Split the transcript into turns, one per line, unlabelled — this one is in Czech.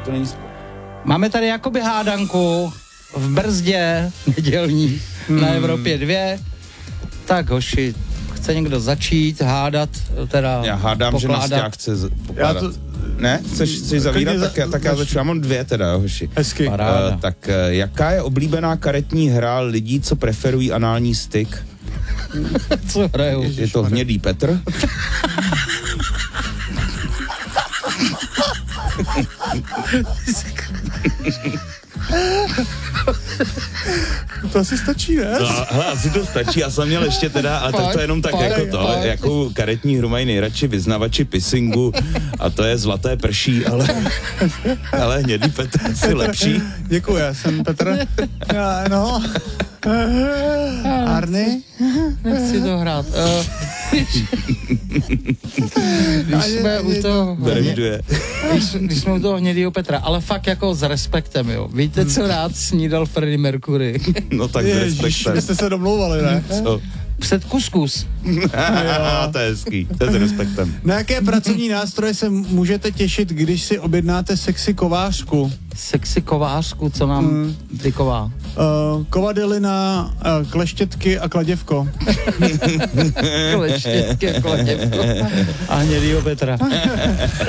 to není...
Máme tady jakoby hádanku v brzdě nedělní na Evropě 2. Tak hoši, chce někdo začít hádat, teda
Já hádám,
pokládat.
že Nasťák chce pokládat. Ne? Chceš zavírat? Tak já začnu. Já mám 2 teda, hoši.
Hezky.
Tak jaká je oblíbená karetní hra lidí, co preferují anální styk?
Co hrajou?
Je to Hnědý Petr?
To asi stačí, ne?
No, hele, asi to stačí, já jsem měl ještě teda, ale tak to jenom tak jako to, jakou karetní hru mají nejradši vyznavači pissingu a to je Zlaté prší, ale Hnědý Petr asi lepší.
Děkuji, já jsem Petr. No. Arny?
Nechci to hrát. Když jsme u toho... Když jsme u toho Hnědýho Petra, ale fakt jako s respektem, jo. Víte, co rád snídal Freddie Mercury?
No tak s respektem.
Vy jste se domlouvali, ne?
Co?
Před kuskus.
To je hezký, to je s respektem.
Na jaké pracovní nástroje se můžete těšit, když si objednáte sexy kovářku?
Sexy kovářku, co mám tyková?
Kovadelina, kleštětky a kladěvko.
Kleštětky a kladěvko. A Hnědýho Petra.